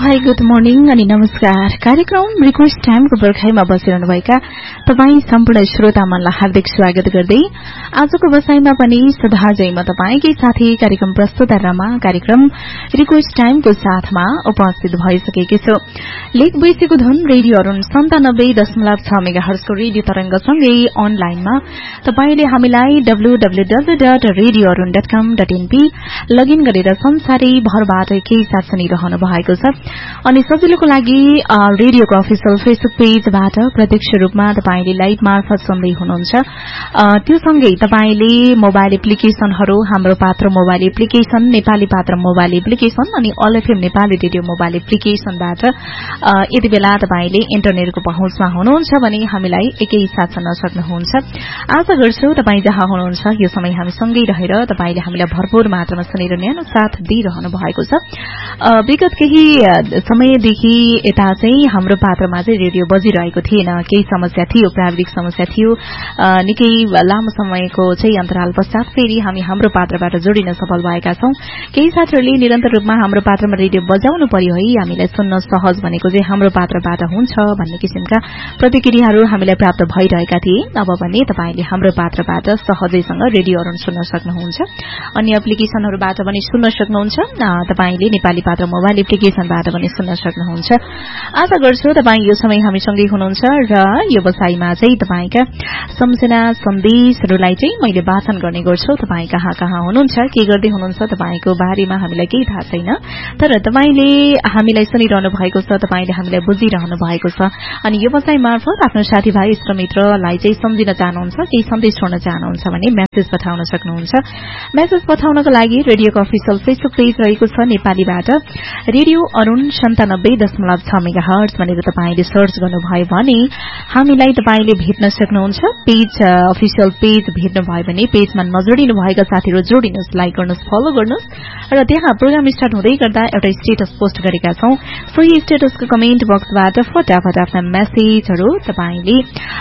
High good morning अनि नमस्कार। कार्यक्रम रिक्वेस्ट टाइमको पर्खाइमा बसिरहनुभएका तपाईँ सम्पूर्ण श्रोता मनलाई हार्दिक स्वागत गर्दै आजको बसाइमा पनि सदाझै म तपाईँकै साथी कार्यक्रम प्रस्तुता कार्यक्रम रिक्वेस्ट टाइमको साथमा उपस्थित भइसकेकी छु। लेक बैसीको धुन रेडियो अरुण 97.6 मेगाहर्जको रेडियो तरंगसँगै अनलाइनमा तपाईले हामीलाई www.radioarun.com.np लगइन गरेर संसारै भरबाट केही साथ सुनिरहनु भएको छ। अनि सजिलोको लागि रेडियोको अफिसियल फेसबुक पेजबाट प्रत्यक्ष रूपमा तपाईले लाइभ मार्फत सुन्दै हुनुहुन्छ। त्यो सँगै तपाईले मोबाइल एप्लिकेशनहरू हाम्रो पात्र मोबाइल एप्लिकेशन, नेपाली पात्र मोबाइल एप्लिकेशन अनि all FM Nepali radio mobile एप्लिकेशनबाट यति बेला तपाईले इन्टरनेटको पहुँचमा हुनुहुन्छ भने हामीलाई एकैसाथ सुन्न सक्नुहुन्छ। आशा गर्छु तपाई जहाँ हुनुहुन्छ यो समय हामी सँगै रहेर तपाईले हामीलाई भरपूर मात्रामा सुनेर न्यानो साथ दिइरहनु भएको छ। विगत केही समयदेखि यता चाहिँ हाम्रो पात्रमा चाहिँ रेडियो बजिरहेको थिएन। केही समस्या थियो, प्राविधिक समस्या थियो। निकै लामो समयको चाहिँ अन्तराल पश्चात फेरि हामी हाम्रो पात्रबाट जोडिन सफल भएका छौं। केही साथीहरूले निरन्तर रूपमा हाम्रो पात्रमा रेडियो बजाउनु पर्यो है, हामीलाई सुन्न सहज भनेको चाहिँ हाम्रो पात्रबाट हुन्छ भन्ने किसिमका प्रतिक्रियाहरू हामीलाई प्राप्त भइरहेका थिए। अब भने तपाईले हाम्रो पात्रबाट सहजैसँग रेडियो अरुण सुन्न सक्नुहुन्छ। अन्य एप्लिकेशनहरूबाट पनि सुन्न सक्नुहुन्छ। तपाईले नेपाली पात्र मोबाइल एप्लिकेशनबाट पनि सुन्न सक्नुहुन्छ। आशा गर्छु तपाई यो समय हामीसँगै हुनुहुन्छ र यो बसाइमा चाहिँ तपाईका सम्झना सन्देशहरूलाई चाहिँ मैले वाचन गर्ने गर्छु। तपाई कहाँ कहाँ हुनुहुन्छ, के गर्दै हुनुहुन्छ तपाईको बारेमा हामीलाई केही थाहा छैन, तर तपाईले हामीलाई सुनिरहनु भएको छ, तपाईले हामीलाई बुझिरहनु भएको छ। अनि यो बसाइ मार्फत आफ्नो साथीभाइ इष्टमित्रलाई चाहिँ सम्झिन चाहनुहुन्छ, केही सन्देश छोड्न चाहनुहुन्छ भने मेसेज पठाउन सक्नुहुन्छ। मेसेज पठाउनको लागि रेडियोको अफिसियल फेसबुक पेज रहेको छ नेपालीबाट रेडियो अरुण 97.6 मेगाहर्ज भनेर तपाईले सर्च गर्नुभयो भने हामीलाई तपाईले भेट्न सक्नुहुन्छ। पेज अफिसियल पेज भेट्नुभयो भने पेजमा नजोडिनु भएका साथीहरू जोडिनुहोस्, लाइक गर्नुहोस्, फलो गर्नुहोस् र त्यहाँ प्रोग्राम स्टार्ट हुँदै गर्दा एउटा स्टेटस पोस्ट गरेका छौं। सोही स्टेटसको कमेन्ट बक्सबाट फटाफट आफ्ना मेसेजहरू तपाईले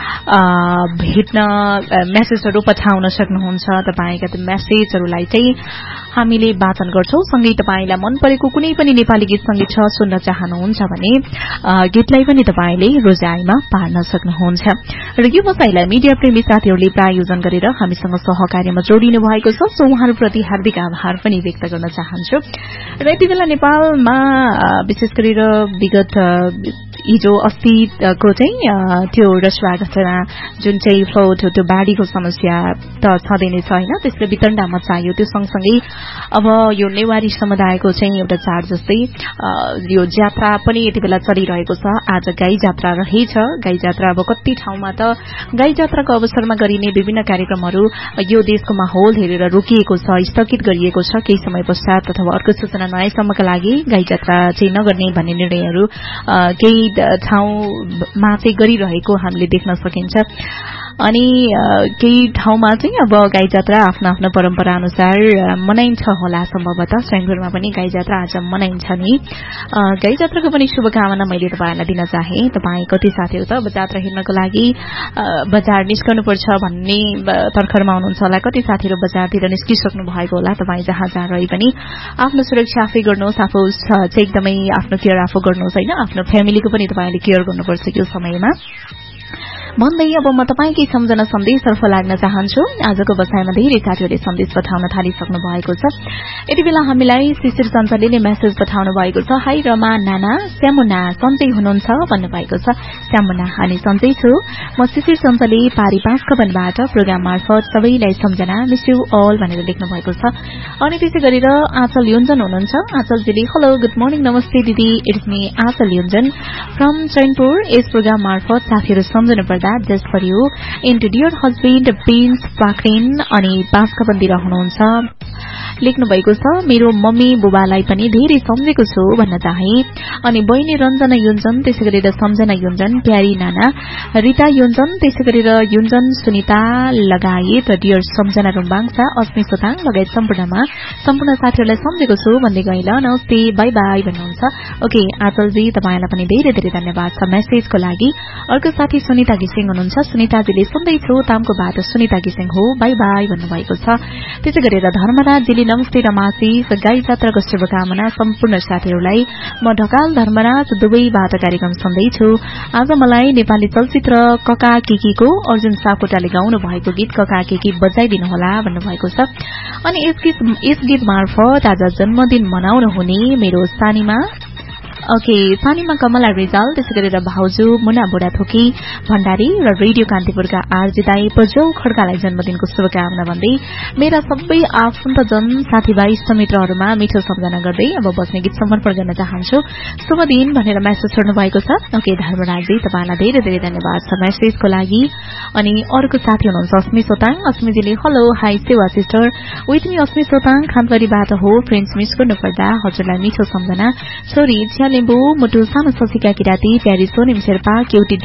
भेट्न मेसेजहरू पठाउन सक्नुहुन्छ। तपाईका त्यो मेसेजहरूलाई चाहिँ हामीले वाचन गर्छौं। सँगै तपाईलाई मन परेको कुनै पनि नेपाली गीत संगीत छ सुन्न चाहनुहुन्छ भने गीतलाई पनि तपाईले रोजाइमा पार्न सक्नुहुन्छ। र यो बसाइलाई मिडिया प्रेमी साथीहरूले प्रायोजन गरेर हामीसँग सहकार्यमा जोडिनु भएको छ, सो उहाँहरूप्रति हार्दिक आभार पनि व्यक्त गर्न चाहन्छु। र यति बेला नेपालमा विशेष गरेर विगत हिजो अस्तिको चाहिँ त्यो रसुवा घटना जुन चाहिँ फ्लड त्यो बाढीको समस्या त छँदै नै छ हैन, त्यसले वितण्डा मचायो। त्यो सँगसँगै अब यो नेवारी समुदायको चाहिँ एउटा चाड जस्तै यो जात्रा पनि यति बेला चलिरहेको छ। आज गाई जात्रा रहेछ। गाई जात्रा अब कति ठाउँमा त गाई जात्राको अवसरमा गरिने विभिन्न कार्यक्रमहरू यो देशको माहौल हेरेर रोकिएको छ, स्थगित गरिएको छ केही समय पश्चात, अथवा अर्को सूचना नआएसम्मका लागि गाई जात्रा चाहिँ नगर्ने भन्ने निर्णयहरू केही ठाउँमा चाहिँ गरिरहेको हामीले देख्न सकिन्छ। अनि केही ठाउँमा चाहिँ अब गाई जात्रा आफ्नो आफ्नो परम्परा अनुसार मनाइन्छ होला। सम्भवतः स्वयंभूमा पनि गाई जात्रा आज मनाइन्छ नि। गाई जात्राको पनि शुभकामना मैले तपाईहरुलाई दिन चाहे। तपाई कति साथीहरु त अब जात्रा हेर्नको लागि बजार निस्कनुपर्छ भन्ने तर्खरमा हुनुहुन्छ होला। कति साथीहरु बजारतिर निस्किसक्नु भएको होला। तपाई जहाँ जहाँ रहे पनि आफ्नो सुरक्षा आफै गर्नुहोस्, आफू चाहिँ एकदमै आफ्नो केयर आफू गर्नुहोस् हैन। आफ्नो फ्यामिलीको पनि तपाईले केयर गर्नुपर्छ यो समयमा भन्दै अब म तपाईकै सम्झना सन्देशतर्फ लाग्न चाहन्छु। आजको बसाइमा धेरै साथीहरूले सन्देश पठाउन थालिसक्नु भएको छ। यति बेला हामीलाई शिशिर चञ्चलले मेसेज पठाउनु भएको छ। हाई रमा नाना श्यामुना सन्चै हुनुहुन्छ भन्नुभएको छ। श्यामुना अनि सन्चै छु म। शिशिर चञ्चलले पारी 5 कवनबाट प्रोग्राम मार्फत सबैलाई सम्झना मिस यु अल भनेर लेख्नु भएको छ। अनि त्यसै गरेर आँचल युञ्जन हुनुहुन्छ। आँचलजीले हेलो गुड मर्निङ नमस्ते दिदी, it's me Anchal युञ्जन from Chainpur. Yes programme मार्फत साथीहरू सम्झनु पर्दा just for you into dear husband Prince Pakrin अनि 5 कवनतिर हुनुहुन्छ लेख्नु भएको छ। मेरो मम्मी बुबालाई पनि धेरै सम्झेको छु भन्न चाहे। अनि बहिनी रञ्जना युञ्जन, त्यसै गरेर सम्झना युञ्जन, प्यारी नाना रिता युञ्जन, त्यसै गरेर युञ्जन सुनिता लगायत डियर सम्झना रुम्बाङसा अस्मि सोताङ लगायत सम्पूर्ण साथीहरूलाई सम्झेको छु भन्दै गइल। नमस्ते बाई बाई भन्नुहुन्छ। ओके आचलजी तपाईलाई पनि धेरै धेरै धन्यवाद छ मेसेजको लागि। अर्को साथी सुनिता घिसिङ हुनुहुन्छ। सुनिताजीले सुन्दैछु तामकोबाट सुनिता घिसिङ हो बाई बाई भन्नुभएको छ। त्यसै गरेर धर्मराजजीले नमस्ते रमाशिष गाई जात्राको शुभकामना सम्पूर्ण साथीहरूलाई। म ढकाल धर्मराज दुबईबाट कार्यक्रम सुन्दैछु। आज मलाई नेपाली चलचित्र कका केकीको अर्जुन सापकोटाले गाउनु भएको गीत कका केकी बजाइदिनुहोला भन्नुभएको छ। अनि यस गीत मार्फत आज जन्मदिन मनाउनु हुने मेरो सानीमा सानीमा कमला रिजाल, त्यसै गरेर भाउजू मुना बुढाथोकी भण्डारी र रेडियो कान्तिपुरका आरजे दाई प्रजौ खड्कालाई जन्मदिनको शुभकामना भन्दै मेरा सबै आफन्तजन साथीभाइ इष्टमित्रहरूमा मिठो सम्झना गर्दै अब बस्ने गीत समर्पण गर्न चाहन्छु। शुभ दिन भनेर मेसेज छोड्नु भएको छ। ओके धर्मराजी तपाईलाई धेरै धेरै धन्यवाद छ मेसेजको लागि। अनि अर्को साथी हुनुहुन्छ अस्मी सोताङ। अस्मीजीले हेलो हाई सेवा सिस्टर विथ मी अस्मी सोताङ खानबारीबाट हो। फ्रेन्ड्स मिस गर्नुपर्दा हजुरलाई मिठो सम्झना। छोरी लिम्बू मुटु सानो ससिका किराती प्यारी सोनिम शेर्पा क्युटी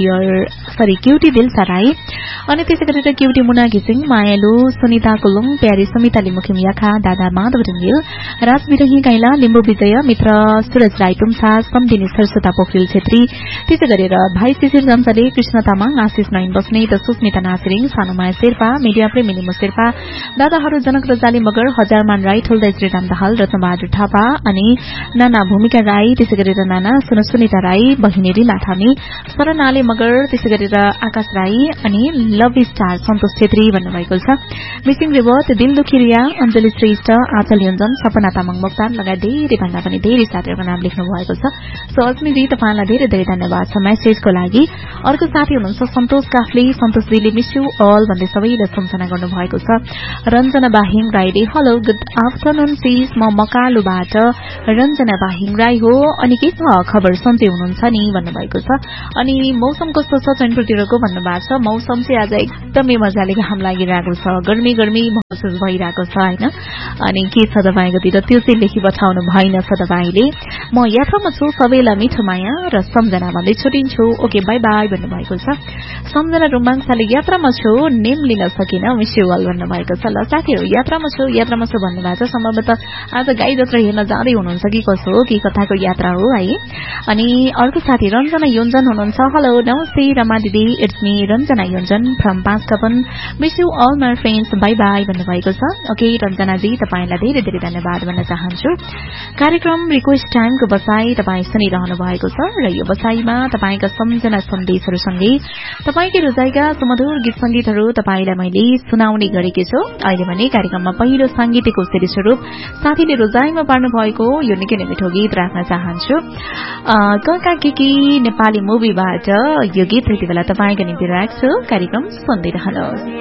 दिलसा राई अनि त्यसै गरेर क्युटी मुना घिसिङ मायालु सुनिता कुलुङ प्यारी समिताली मुखिम याखा दादा माधव ढुङ्गेल राज बिरही गाइला लिम्बू विजय मित्र सूरज राई टुम्सा सम्दिनी सरस्वता पोखरेल छेत्री त्यसै गरेर भाइ शिशिर जन्सले कृष्ण तामाङ आशिष नयन बस्नेत सुस्मिता नासिरिङ सानुमाया शेर्पा मिडिया प्रेमी निमु शेर्पा दादाहरू जनक रजाली मगर हजारमान राई ठुल्दा श्रीराम दाहाल रत्नबहादुर थापा अनि नाना भूमिका राई त्यसै गरेर नाना सुनिता राई बहिनी रिना थामी शरण आले मगर त्यसै गरेर आकाश राई अनि लभ स्टार सन्तोष छेत्री भन्नुभएको छ। मिसिङ रेवत दिल दुखी रिया अञ्जली श्रेष्ठ आचल योन्जन सपना तामाङ मोक्तान लगायत धेरै भन्दा पनि धेरै साथीहरूको नाम लेख्नु भएको छ। सो अस्मीजी तपाईलाई धेरै धेरै धन्यवाद छ मेसेजको लागि। अर्को साथी हुनुहुन्छ सन्तोष काफ्ले। सन्तोषजीले मिस यु अल भन्दै सबैलाई सम्झना गर्नुभएको छ। रञ्जना बाहिङ राईले हेलो गुड आफ्टरनुन सिस म मकालुबाट रञ्जना बाहिङ राई हो। अनि के छ खबर सन्चै हुनुहुन्छ नि भन्नुभएको छ। अनि मौसम कस्तो छ चैनपुरतिरको भन्नुभएको छ। मौसम चाहिँ आज एकदमै मजाले घाम लागिरहेको छ। गर्मी महसुस भइरहेको छ हैन। अनि के छ तपाईकोतिर त्यो चाहिँ लेखी पठाउनु भएन छ तपाईले। म यात्रामा छु सबैलाई मिठो माया र सम्झना भन्दै छुटिन्छु। ओके बाई बाई भन्नुभएको छ। सम्झना रुमाङसाले यात्रामा छु नेम लिन सकिन मिस यु अल भन्नुभएको छ। ल साथीहरू यात्रामा छु भन्नुभएको छ। सम्भवतः आज गाई जात्रा हेर्न जाँदै हुनुहुन्छ कि कसो हो कि कथाको यात्रा हो है। अनि अर्को साथी रञ्जना योन्जन हुनुहुन्छ। हेलो नमस्ते रमा दिदी it's me Ranjana Yonjan from पाँचकपन miss you all my friends by by भन्नुभएको छ। ओके रञ्जनाजी तपाईलाई धेरै धेरै धन्यवाद भन्न चाहन्छु। कार्यक्रम रिक्वेस्ट टाइमको बसाई तपाईँ सुनिरहनु भएको छ र यो बसाईमा तपाईँका सम्झना सन्देशहरूसँगै तपाईँकै रोजाइका सुमधुर गीत संगीतहरू तपाईँलाई मैले सुनाउने गरेकी छु। अहिले भने कार्यक्रममा पहिलो सांगीतिक औषधि स्वरूप साथीले रोजाइमा पार्नु भएको यो निकै नै मिठो गीत राख्न चाहन्छु। कका केकी नेपाली मुभीबाट यो गीत यति बेला तपाईँको निम्ति राख्छु। कार्यक्रम सुन्दै रहनुहोस्।